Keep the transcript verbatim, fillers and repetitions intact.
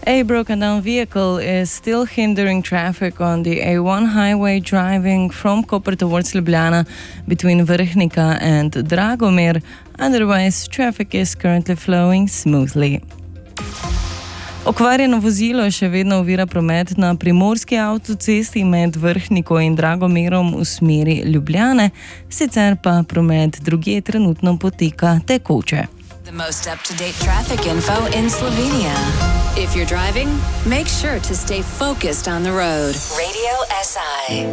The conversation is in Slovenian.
A broken down vehicle is still hindering traffic on the A one highway driving from Koper towards Ljubljana between Vrhnika and Dragomir. Otherwise, traffic is currently flowing smoothly. Okvarjeno vozilo še vedno ovira promet na primorski avtocesti med Vrhniko in Dragomirom v smeri Ljubljane, sicer pa promet drugje trenutno poteka tekoče. The most up-to-date traffic info in Slovenia. If you're driving, make sure to stay focused on the road. Radio S I.